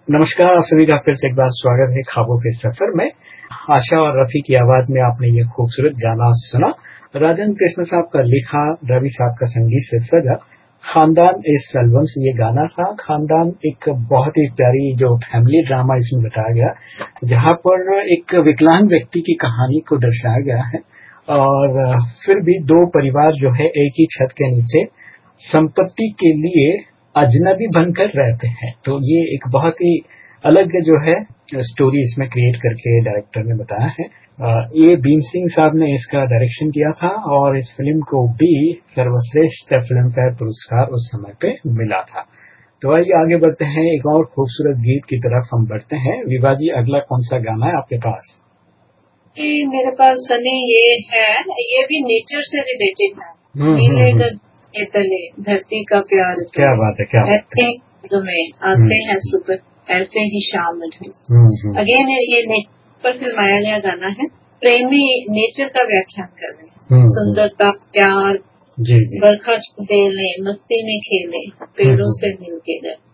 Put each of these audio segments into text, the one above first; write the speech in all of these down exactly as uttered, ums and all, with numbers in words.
नमस्कार, आप सभी का फिर से एक बार स्वागत है ख्वाबों के सफर में। आशा और रफी की आवाज में आपने ये खूबसूरत गाना सुना। राजन कृष्ण साहब का लिखा, रवि साहब का संगीत से सजा खानदान इस एल्बम से ये गाना था। खानदान एक बहुत ही प्यारी जो फैमिली ड्रामा इसमें बताया गया, जहाँ पर एक विकलांग व्यक्ति की कहानी को दर्शाया गया है और फिर भी दो परिवार जो है एक ही छत के नीचे संपत्ति के लिए अजनबी बनकर रहते हैं। तो ये एक बहुत ही अलग जो है स्टोरी इसमें क्रिएट करके डायरेक्टर ने बताया है। ये भीम सिंह साहब ने इसका डायरेक्शन किया था और इस फिल्म को भी सर्वश्रेष्ठ फिल्म फेयर पुरस्कार उस समय पे मिला था। तो आइए आगे बढ़ते हैं, एक और खूबसूरत गीत की तरफ हम बढ़ते हैं। विभा जी, अगला कौन सा गाना है आपके पास? मेरे पास सनी ये है, ये भी नेचर से रिलेटेड है। नीले के तले धरती का प्यार, क्या बात है, क्या बात है। ऐसे में आते हैं सुबह, ऐसे ही शाम ढल। अगेन ये नेचर पर फिल्माया गया गाना है। प्रेमी नेचर का व्याख्यान कर रहे हैं। सुंदरता, प्यार, जी जी, बरखा देले, मस्ती में खेले, पेड़ों से मिलके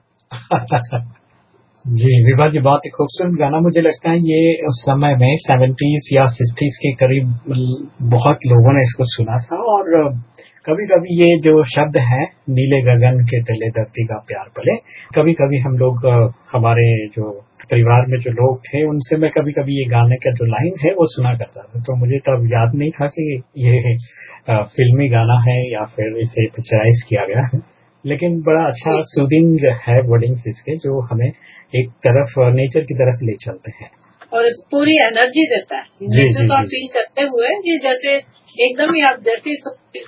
गए। जी विभा जी, बहुत ही खूबसूरत गाना। मुझे लगता है ये उस समय में सेवेंटीज या सिक्सटीज के करीब बहुत लोगों ने इसको सुना था। और कभी कभी ये जो शब्द है नीले गगन के तले धरती का प्यार पले, कभी कभी हम लोग हमारे जो परिवार में जो लोग थे उनसे मैं कभी कभी ये गाने का जो लाइन है वो सुना करता था। तो मुझे तब याद नहीं था कि ये फिल्मी गाना है या फिर इसे पिक्चराइज किया गया है, लेकिन बड़ा अच्छा सूदिंग है वर्डिंग्स इसके, जो हमें एक तरफ नेचर की तरफ ले चलते हैं और पूरी एनर्जी देता है। नेचर का फील करते हुए कि जैसे एकदम ही आप जैसे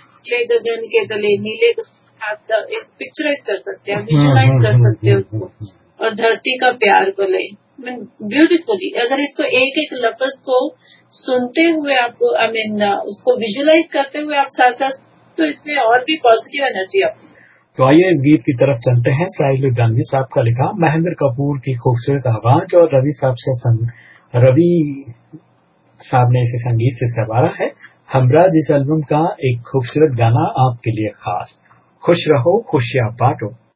गगन के तले नीले एक पिक्चराइज कर सकते हैं, विजुलाइज कर सकते हैं उसको। और धरती का प्यार बोले ब्यूटीफुली, अगर इसको एक एक लफ्ज को सुनते हुए आप आई मीन उसको विजुलाइज करते हुए आप साथ साथ, तो इसमें और भी पॉजिटिव एनर्जी आप। तो आइए इस गीत की तरफ चलते हैं। साहिल जानवी साहब का लिखा, महेंद्र कपूर की खूबसूरत आवाज और रवि साहब से संग, रवि साहब ने इसे संगीत से संवारा है। हमराज इस एल्बम का एक खूबसूरत गाना आपके लिए खास। खुश रहो खुशियां बांटो।